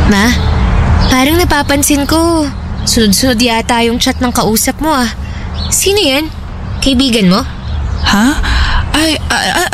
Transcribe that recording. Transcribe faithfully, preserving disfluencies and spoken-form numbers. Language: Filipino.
Ma, parang napapansin ko. Sunod-sunod yata yung chat ng kausap mo ah. Sino yan? Kaibigan mo? Ha? Ay, a- a-